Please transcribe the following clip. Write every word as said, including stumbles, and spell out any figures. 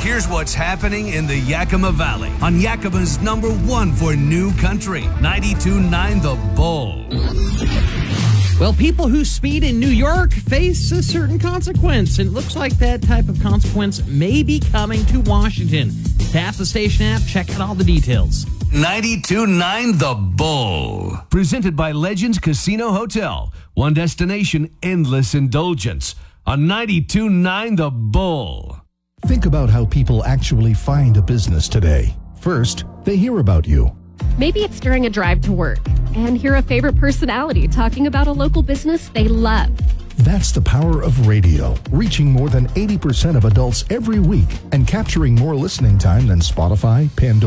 Here's what's happening in the Yakima Valley on Yakima's number one for new country, ninety-two point nine The Bull. Well, people who speed in New York face a certain consequence, and it looks like that type of consequence may be coming to Washington. Tap the station app, check out all the details. ninety-two point nine The Bull. Presented by Legends Casino Hotel. One destination, endless indulgence. On ninety-two point nine The Bull. Think about how people actually find a business today. First, they hear about you. Maybe it's during a drive to work and hear a favorite personality talking about a local business they love. That's the power of radio, reaching more than eighty percent of adults every week and capturing more listening time than Spotify, Pandora,